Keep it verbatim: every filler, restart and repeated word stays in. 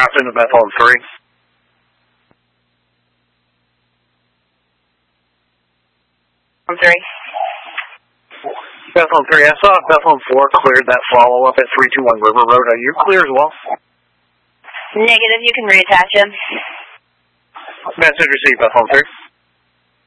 dropped into Bethel three. I'm three. Bethel three, I saw Bethel four cleared that follow-up at three two one River Road. Are you clear as well? Negative, you can reattach him. Message received, Bethel three.